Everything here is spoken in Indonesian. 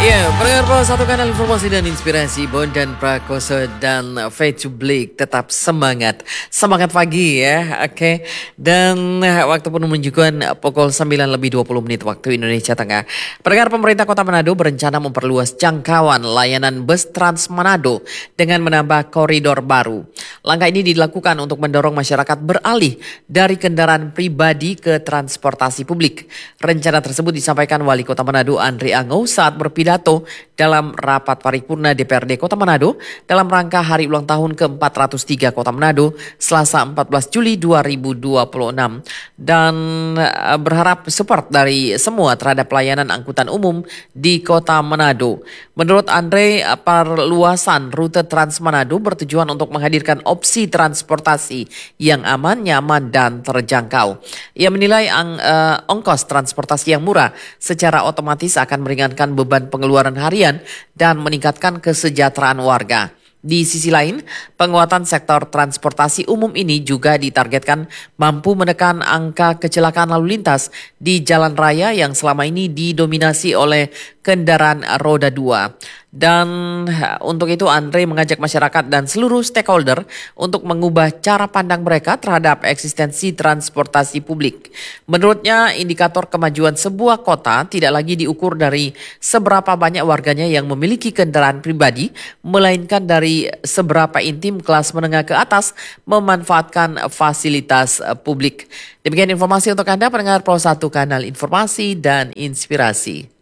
Ya, pendengar Pro satu kanal informasi dan inspirasi Bondan Prakoso dan Faith Publik tetap semangat. Semangat pagi ya, oke. Dan waktu pun menunjukkan pukul 9:20 waktu Indonesia Tengah. Pendengar, pemerintah Kota Manado berencana memperluas jangkauan layanan bus Trans Manado dengan menambah koridor baru. Langkah ini dilakukan untuk mendorong masyarakat beralih dari kendaraan pribadi ke transportasi publik. Rencana tersebut disampaikan Wali Kota Manado Andre Angau saat berpidato dalam rapat paripurna DPRD Kota Manado dalam rangka hari ulang tahun ke-403 Kota Manado Selasa 14 Juli 2026 dan berharap support dari semua terhadap pelayanan angkutan umum di Kota Manado. Menurut Andre, perluasan rute Trans Manado bertujuan untuk menghadirkan opsi transportasi yang aman, nyaman, dan terjangkau. Ia menilai ongkos transportasi yang murah secara otomatis akan meringankan beban pengeluaran harian dan meningkatkan kesejahteraan warga. Di sisi lain, penguatan sektor transportasi umum ini juga ditargetkan mampu menekan angka kecelakaan lalu lintas di jalan raya yang selama ini didominasi oleh kendaraan roda 2. Dan untuk itu Andre mengajak masyarakat dan seluruh stakeholder untuk mengubah cara pandang mereka terhadap eksistensi transportasi publik. Menurutnya, indikator kemajuan sebuah kota tidak lagi diukur dari seberapa banyak warganya yang memiliki kendaraan pribadi, melainkan dari seberapa intim kelas menengah ke atas memanfaatkan fasilitas publik. Demikian informasi untuk Anda pendengar Pro 1 Kanal Informasi dan Inspirasi.